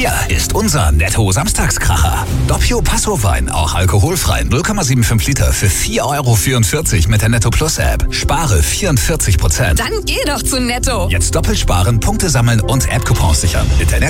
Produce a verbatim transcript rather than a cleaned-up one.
Hier ist unser Netto-Samstagskracher. Doppio Passo-Wein, auch alkoholfrei, null Komma fünfundsiebzig Liter für vier Euro vierundvierzig mit der Netto Plus App. Spare vierundvierzig Prozent. Dann geh doch zu Netto. Jetzt doppelt sparen, Punkte sammeln und App-Coupons sichern. Mit der Netto